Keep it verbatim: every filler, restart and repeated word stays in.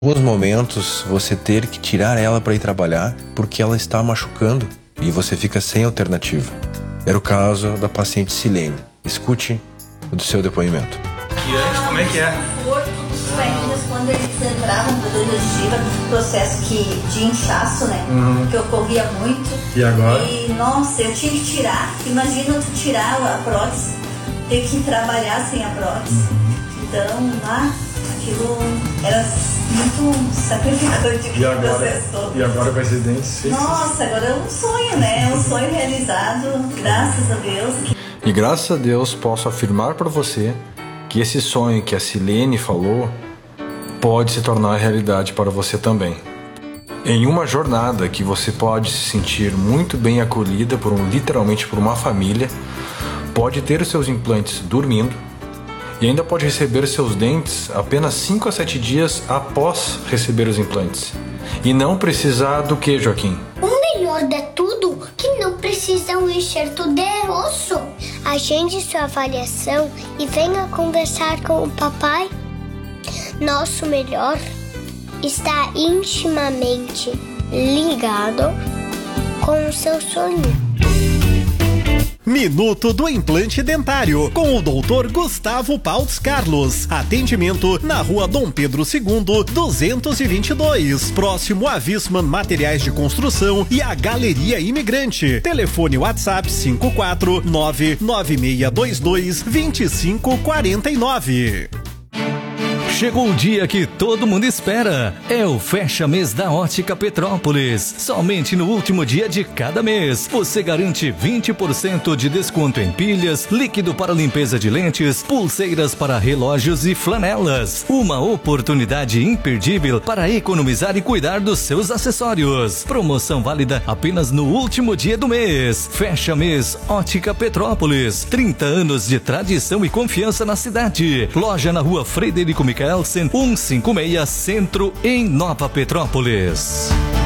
alguns momentos você ter que tirar ela para ir trabalhar porque ela está machucando e você fica sem alternativa. Era o caso da paciente Silene. Escute o do seu depoimento. E antes, como é que é? Quando eles entravam para a gengiva, processo que, de inchaço, né? Uhum. Que ocorria muito. E agora? E, nossa, eu tinha que tirar. Imagina tu tirar a prótese, ter que trabalhar sem a prótese. Uhum. Então, lá, aquilo era muito sacrificante. E agora, e agora com esses dentes? Nossa, agora é um sonho, né? É um sonho realizado, graças a Deus. E graças a Deus posso afirmar para você que esse sonho que a Silene falou pode se tornar realidade para você também. Em uma jornada que você pode se sentir muito bem acolhida por um, literalmente por uma família, pode ter os seus implantes dormindo e ainda pode receber seus dentes apenas cinco a sete dias após receber os implantes. E não precisar do que, Joaquim? O melhor de tudo que não precisa um enxerto de osso. Agende sua avaliação e venha conversar com o papai. Nosso melhor está intimamente ligado com o seu sonho. Minuto do Implante Dentário, com o doutor Gustavo Pautz Carlos. Atendimento na rua Dom Pedro segundo, duzentos e vinte e dois, próximo a Visman Materiais de Construção e a Galeria Imigrante. Telefone WhatsApp cinco quatro nove nove seis dois dois dois cinco quatro nove. Chegou o dia que todo mundo espera. É o Fecha Mês da Ótica Petrópolis. Somente no último dia de cada mês, você garante vinte por cento de desconto em pilhas, líquido para limpeza de lentes, pulseiras para relógios e flanelas. Uma oportunidade imperdível para economizar e cuidar dos seus acessórios. Promoção válida apenas no último dia do mês. Fecha Mês Ótica Petrópolis. trinta anos de tradição e confiança na cidade. Loja na rua Frederico Michaelsen, cento e cinquenta e seis, Centro, em Nova Petrópolis.